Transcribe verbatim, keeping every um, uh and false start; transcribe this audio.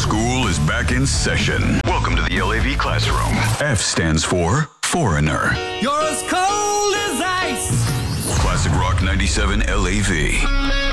School is back in session. Welcome to the L A V classroom. F stands for foreigner. You're as cold as ice. Classic Rock ninety-seven L A V.